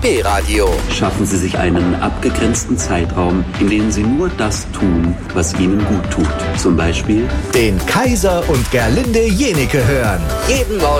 RBB Radio. Schaffen Sie sich einen abgegrenzten Zeitraum, in dem Sie nur das tun, was Ihnen gut tut. Zum Beispiel den Kaiser und Gerlinde Jenike hören. Jeden Morgen